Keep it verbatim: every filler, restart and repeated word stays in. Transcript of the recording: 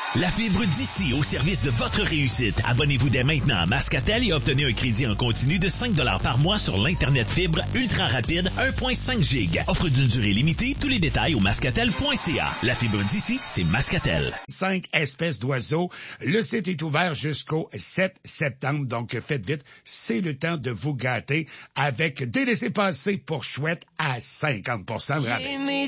La fibre d'ici au service de votre réussite. Abonnez-vous dès maintenant à Mascatel et obtenez un crédit en continu de cinq dollars par mois sur l'Internet fibre ultra rapide un virgule cinq giga. Offre d'une durée limitée. Tous les détails au mascatel point c a. La fibre d'ici, c'est Mascatel. Cinq espèces d'oiseaux. Le site est ouvert jusqu'au sept septembre, donc faites vite. C'est le temps de vous gâter avec des laissez-passer pour chouette à cinquante pour cent de rabais.